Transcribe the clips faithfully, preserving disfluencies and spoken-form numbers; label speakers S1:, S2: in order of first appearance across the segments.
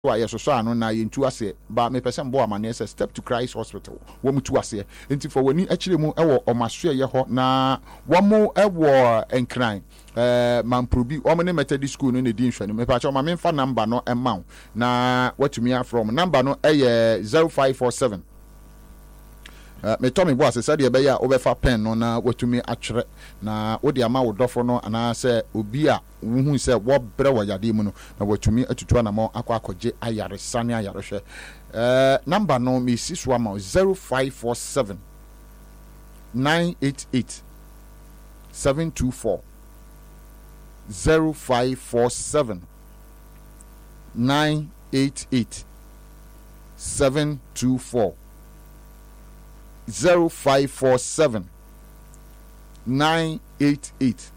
S1: wa yeso so ano na yentu ase ba me pese mbo amane say Step to Christ Hospital wo mutu ase enti for wani akire mu ewo omaso ye ho na wo mo ewo enkran eh mamprobi o mo ne Methodist school no ne di nhwani me pa cha ma me fa number no emaw na watumi from number no eye zero five four seven Uh, me Tommy boss said ye be ya obefa pen no na watumi atwere na wodi ama wo dofo no ana se obi a wuhu se wo bre wo yade mu no na watumi atutu na mo akwa akogye ayare sane ayare hwe uh, number no me siswa ma zero five four seven nine eight eight seven two four zero five four seven nine eight eight seven two four zero five four seven nine eight eight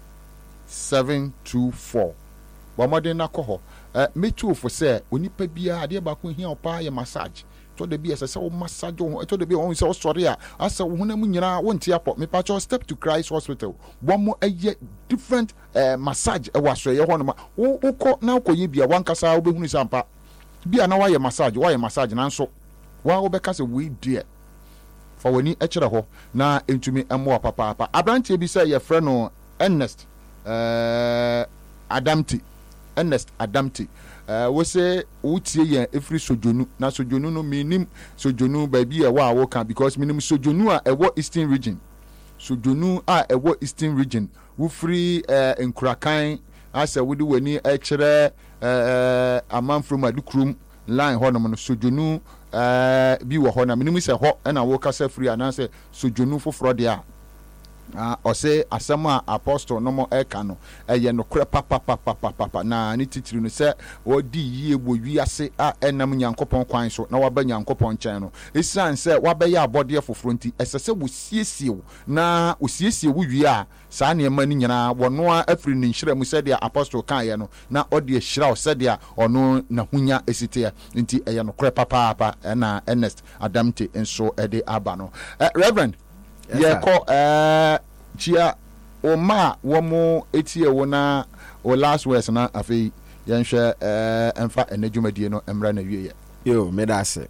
S1: seven two four. Bamade na koho eh metu for say onipa bia ade ba ko hia opa ye massage to de bia say massage ho to de bia won say sorry a asa wo na mu nyina wonti apo me pa cho Step to Christ Hospital bo mo aye different eh massage e waso ye ho no ma wo ko na ko ye bia wankasa wo behunu sampa bia na wa ye massage wa ye massage na nso wa wo be ka say we dear for wani echira ho na entumi emo papa papa abrantie bi say ye frɛ no Ernest eh Adamti Ernest Adamti eh wo say wotie ye efri sojonu na sojonu no minim sojonu ba bi e wa wo kan because minim sojonu a ewo Eastern region sojonu a ewo Eastern region wo free eh enkurakan asa wodi wani echire eh amanfrom adukrum line ho no no sojonu eh bi wo ho na minim se ho na wo kasa free ananse sojonu foforo de a ah o say asema apostle no mo eka no eye no kre papa papa papa na ni titiri no se odi yie bo wiase a enam nyankopon kwan so na waba nyankopon chen no esan se waba ya abode foforo nti esese wo siesie na wo siesie wo wi a saa ne ma ni nyina wono a afri ni nhira mu se de apostle kan ye no na odi ehira o se de ono na hunya esite nti eye no kre papa papa na Ernest Adamte enso ede aba no uh, Reverend
S2: Yes,
S1: yeah, ko eh chia o ma wo mo etie wo na o last words na afi yen hwe eh emfa enadwumadie no emra na wie ye
S2: yo me da se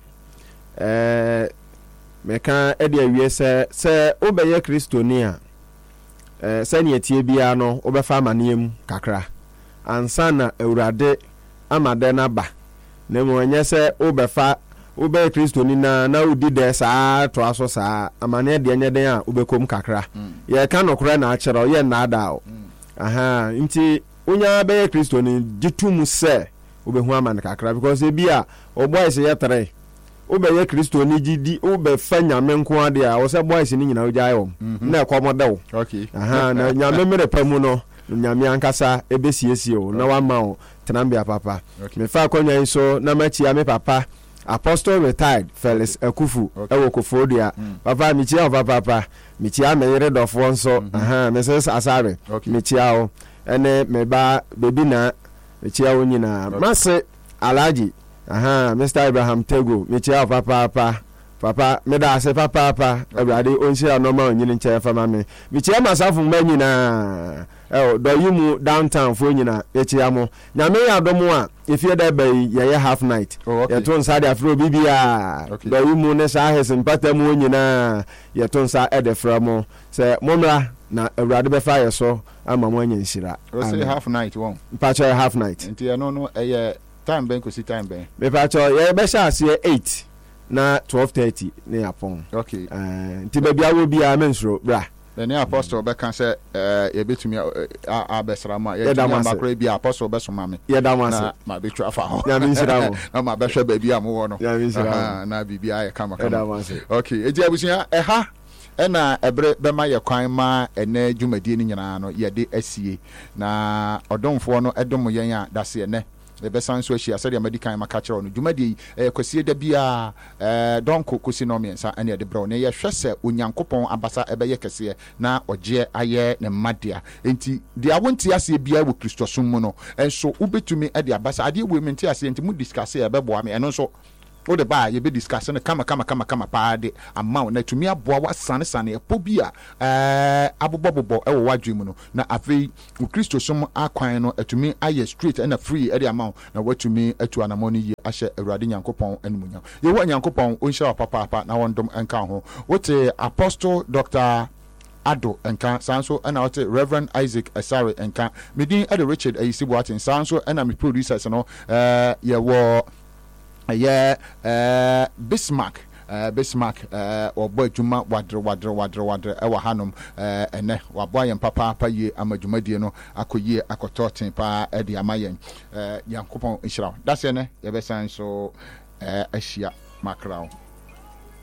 S2: eh me kan e de awie se se obeye kristoni a eh se ne etie bia no obefa amanem kakra ansa na awurade amade na ba na mo nya se obefa ube kristoni na na udi de saa to aso saa amane de nya den a ubekom kakra mm. ye ka nokora na achero ye na ada o mm. aha nti onya be kristoni ditum se ubehu amane kakra because e bia o boys ye tere ube ye kristoni gidi ube fa nyame nko ade a wo se boys ni nyina ogya yo mm -hmm. na ekomoda wo
S1: okay
S2: aha na nyame mere pamu no nyame ankasa ebesiesie o na wa ma o tenambia papa okay. Me fa konya nso na machi ame papa Apostle retired Felix Akufu ewo Kofodia papa michia papa papa michia me yere dofo nso aha me se asare michia o ene me ba bebi na michia o nyina mase Alaji aha Mister Abraham Tego michia papa papa papa me da se papa papa Abrade onhia no ma onyini nche fama me michia masafu ma nyina eh do yimu downtown fo nyina echia mo nyame ya domo a ifie da bay ye half night ye ton sa de afro bibia do yimu ne sa hesin patamu nyina ye ton sa e de framo se momra na Awurade be fa ye so ama mo anya nhira
S1: o say half night won
S2: pacho half night
S1: nti e no no e time ben ko si time ben
S2: be pacho ye be sha ase eight na twelve thirty ne yapon
S1: okay
S2: eh nti be bia wo bia mensuro bra
S1: the new apostle be kan say eh ye betumi a besrama ye tumi makro bia apostle be soma me
S2: ye da manse
S1: na ma betwa fa ho
S2: ya mensira wo
S1: na ma be hwe ba bia mo wo no
S2: ya mensira
S1: na bibia ye kama
S2: kama ye da manse
S1: okay eji abusia eh ha ena ebre be ma ye kwan ma ene dwumadie ni nyina no ye de asie na odomfo no edom yen a dase ene the best answer she said the medical makachero no dwumadie eh kwasie da bia eh donko kosi no mensa ene de bro ne ye hwese onyankopon abasa ebeye kese na oje aye ne madia enti de awonti ase bia wo kristosum mu no enso ubetumi e de abasa ade we menti ase enti mu discuss e bebo ame eno so wo de ba ye be discuss no kama kama kama kama pa de amount na tumi aboa wa sane sane epo bi a eh abobobobo e wo wadwe mu no na afei wo Kristo som akwan no etumi aye straight and free e de amount na watumi atu anamoni ye ahye Awurade Nyankopɔn animunya ye wo Nyankopɔn onhyira wa papa papa na wondom enka ho wote Apostle Doctor Ado enka sanso ana wote Reverend Isaac Asare enka medin ade Richard Ayisibu atin sanso ana me producers no eh ye wo ye eh Bismarck Uh, Bismarck uh, or boy Juma wadre wadre wadre wadre ewa hanom uh, ene waboa yen papa pa ye amadwumadie no akoyie akototen pa e de amayen uh, Yankopon inhyira that's ene ye be san so uh, ahia makrao